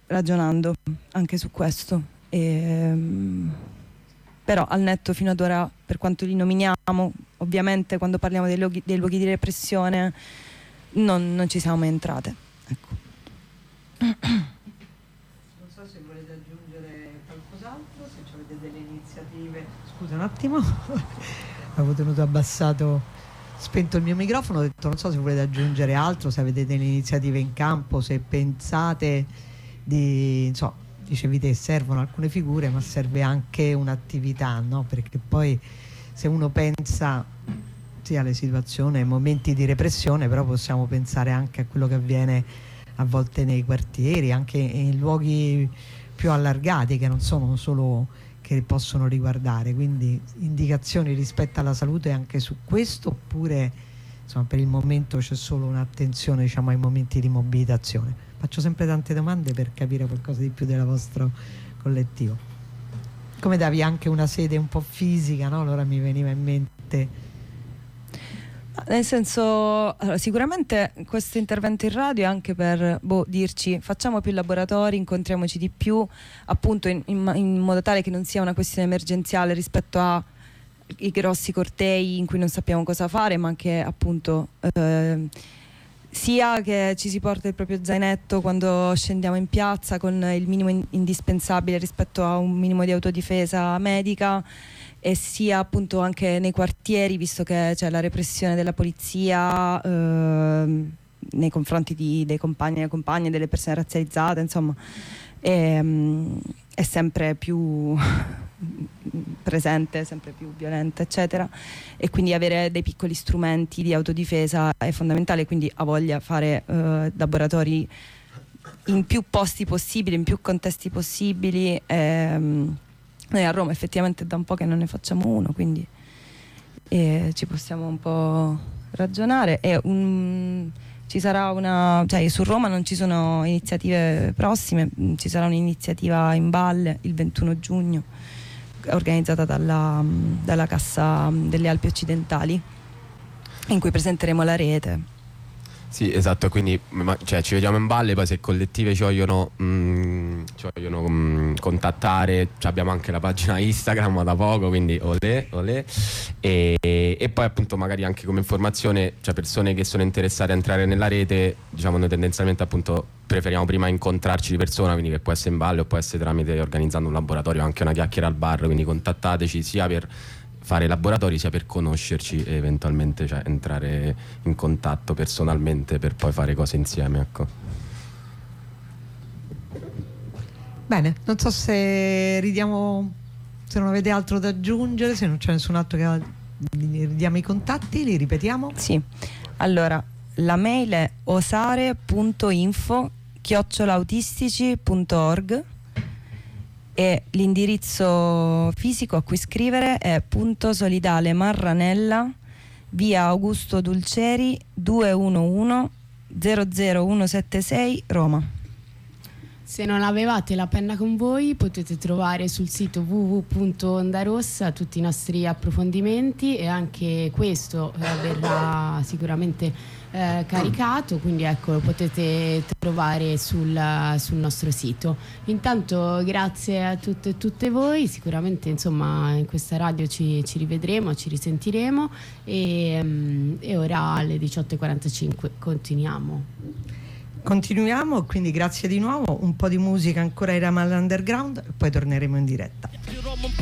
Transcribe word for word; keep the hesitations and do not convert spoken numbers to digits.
ragionando anche su questo. E, però al netto fino ad ora, per quanto li nominiamo, ovviamente quando parliamo dei luoghi, dei luoghi di repressione non, non ci siamo mai entrate, ecco. Non so se volete aggiungere qualcos'altro, se avete delle iniziative. Scusa un attimo, avevo tenuto abbassato, spento il mio microfono, ho detto non so se volete aggiungere altro, se avete delle iniziative in campo, se pensate di, non so, dicevi te, servono alcune figure ma serve anche un'attività, no? Perché poi se uno pensa sì alle situazioni, ai momenti di repressione, però possiamo pensare anche a quello che avviene a volte nei quartieri, anche in luoghi più allargati che non sono solo, che possono riguardare, quindi indicazioni rispetto alla salute anche su questo, oppure insomma per il momento c'è solo un'attenzione, diciamo, ai momenti di mobilitazione. Faccio sempre tante domande per capire qualcosa di più del vostro collettivo. Come davi anche una sede un po' fisica, no? Allora mi veniva in mente. Nel senso, allora, sicuramente questo intervento in radio è anche per boh, dirci facciamo più laboratori, incontriamoci di più, appunto in, in, in modo tale che non sia una questione emergenziale rispetto a i grossi cortei in cui non sappiamo cosa fare, ma che appunto eh, sia che ci si porta il proprio zainetto quando scendiamo in piazza con il minimo in- indispensabile rispetto a un minimo di autodifesa medica, e sia appunto anche nei quartieri, visto che c'è la repressione della polizia eh, nei confronti di, dei compagni e compagne, delle persone razzializzate, insomma è, è sempre più presente, sempre più violenta, eccetera, e quindi avere dei piccoli strumenti di autodifesa è fondamentale, quindi ha voglia fare eh, laboratori in più posti possibili, in più contesti possibili. ehm, Noi a Roma effettivamente da un po' che non ne facciamo uno, quindi eh, ci possiamo un po' ragionare. E un, ci sarà una, cioè su Roma non ci sono iniziative prossime, ci sarà un'iniziativa in Valle il ventuno giugno organizzata dalla, dalla Cassa delle Alpi Occidentali, in cui presenteremo la rete. Sì, esatto, quindi ma, cioè, ci vediamo in Valle, poi se collettive ci vogliono, mh, ci vogliono mh, contattare, abbiamo anche la pagina Instagram da poco, quindi olè, olè. E, e poi appunto magari anche come informazione, cioè persone che sono interessate a entrare nella rete, diciamo noi tendenzialmente appunto preferiamo prima incontrarci di persona, quindi che può essere in Valle o può essere tramite organizzando un laboratorio, anche una chiacchiera al bar, quindi contattateci sia per fare laboratori sia per conoscerci e eventualmente cioè, entrare in contatto personalmente per poi fare cose insieme, ecco. Bene, non so se ridiamo, se non avete altro da aggiungere, se non c'è nessun altro che ridiamo i contatti, li ripetiamo? Sì, allora la mail è osare punto info chiocciola autistici punto org e l'indirizzo fisico a cui scrivere è punto solidale Marranella, via Augusto Dulceri duecentouno zero zero uno sette sei Roma. Se non avevate la penna con voi potete trovare sul sito w w w punto onda rossa tutti i nostri approfondimenti, e anche questo eh, verrà sicuramente eh, caricato, quindi ecco lo potete trovare sul, sul nostro sito. Intanto grazie a tutte e tutte voi, sicuramente insomma in questa radio ci, ci rivedremo, ci risentiremo e, um, e ora alle diciotto e quarantacinque continuiamo. Continuiamo, quindi grazie di nuovo, un po' di musica ancora ai Ramal Underground e poi torneremo in diretta.